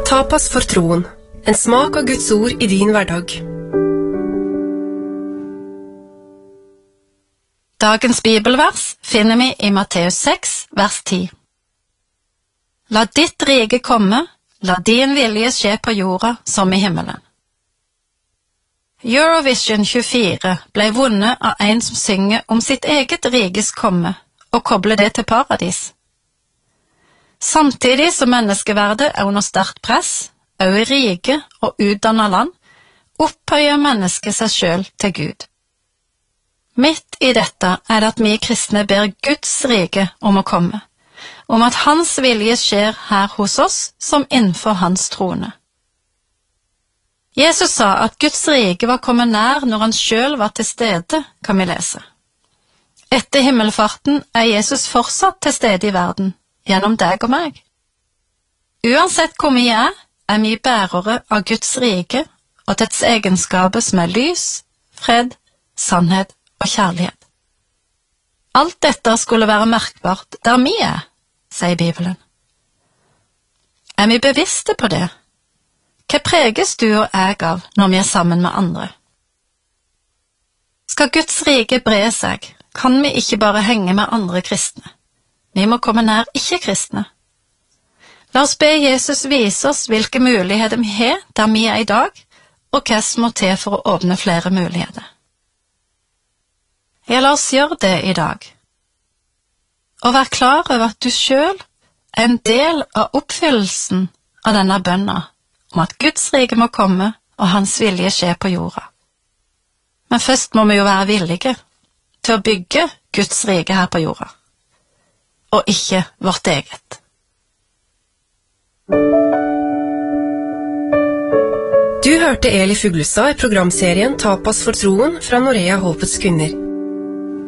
Tapas for troen. En smak av Guds ord i din hverdag. Dagens bibelvers finner vi i Matteus 6, vers 10. La ditt rike komme, la din vilje skje på jorda som i himmelen. Eurovision 24 ble vunnet av en som synger om sitt eget rikes komme og kobler det til paradis. Samtidig som menneskeverdet er under sterkt press, også i rike og utdannet land, opphøyer mennesket seg selv til Gud. Midt i dette er det at vi kristne ber Guds rike om å komme, om at hans vilje skjer her hos oss som innenfor hans trone. Jesus sa at Guds rike var kommet nær når han selv var til stede, kan vi lese. Etter himmelfarten er Jesus fortsatt til stede i verden, gjennom deg og meg. Uansett hvor vi er vi bærere av Guds rike og dets egenskaper som er lys, fred, sannhet og kjærlighet. Alt dette skulle være merkbart der vi er, sier Bibelen. Er vi bevisste på det? Hva preges du og jeg av når vi er sammen med andre? Skal Guds rike bre seg, kan vi ikke bare henge med andre kristne. Vi må komme nær ikke-kristne. La oss be Jesus vise oss hvilke muligheter vi har der vi er i dag, og hva som må til for å åpne flere muligheter. Ja, la oss gjøre det i dag. Og vær klar over at du selv er en del av oppfyllelsen av denne bønna om at Guds rike må komme og hans vilje skje på jorda. Men først må vi jo være villige til å bygge Guds rike her på jorda, og ikke vårt eget. Du hørte Eli Fuglestad i programserien Tapas for troen fra Norea Håpets kvinner.